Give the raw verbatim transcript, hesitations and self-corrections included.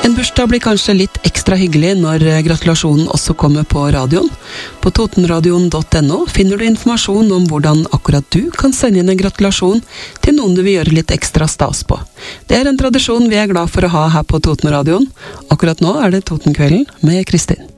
En bursdag blir kanskje litt ekstra hyggelig når gratulasjonen også kommer på radioen. På totenradion punktum no finner du informasjon om hvordan akkurat du kan sende inn en gratulasjon til noen du vil gjøre litt ekstra stas på. Det er en tradisjon vi er glad for å ha her på Totenradioen. Akkurat nå er det Totenkvelden med Kristin.